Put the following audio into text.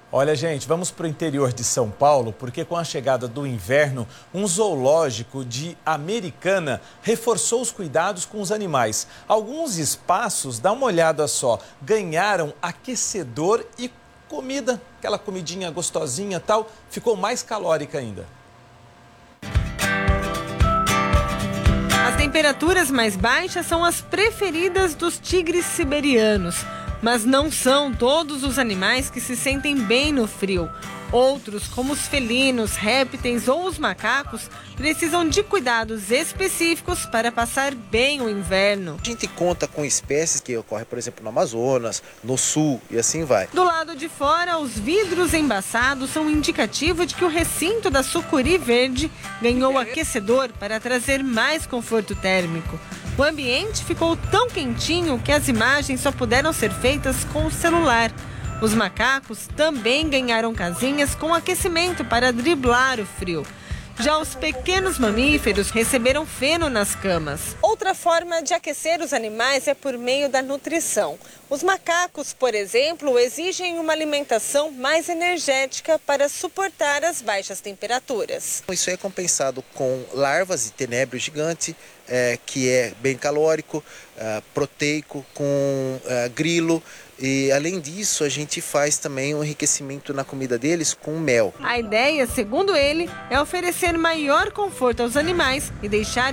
Olha, gente, vamos para o interior de São Paulo, porque com a chegada do inverno, um zoológico de Americana reforçou os cuidados com os animais. Alguns espaços, dá uma olhada só, ganharam aquecedor e comida, aquela comidinha gostosinha tal, ficou mais calórica ainda. As temperaturas mais baixas são as preferidas dos tigres siberianos. Mas não são todos os animais que se sentem bem no frio. Outros, como os felinos, répteis ou os macacos, precisam de cuidados específicos para passar bem o inverno. A gente conta com espécies que ocorrem, por exemplo, no Amazonas, no sul e assim vai. Do lado de fora, os vidros embaçados são indicativo de que o recinto da sucuri verde ganhou aquecedor para trazer mais conforto térmico. O ambiente ficou tão quentinho que as imagens só puderam ser feitas com o celular. Os macacos também ganharam casinhas com aquecimento para driblar o frio. Já os pequenos mamíferos receberam feno nas camas. Outra forma de aquecer os animais é por meio da nutrição. Os macacos, por exemplo, exigem uma alimentação mais energética para suportar as baixas temperaturas. Isso é compensado com larvas de tenébrio gigante, que é bem calórico, proteico, com grilo. E, além disso, a gente faz também um enriquecimento na comida deles com mel. A ideia, segundo ele, é oferecer maior conforto aos animais e deixar